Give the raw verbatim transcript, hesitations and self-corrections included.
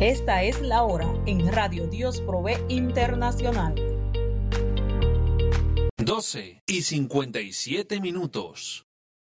Esta es la hora en Radio Dios Provee Internacional. doce y cincuenta y siete minutos.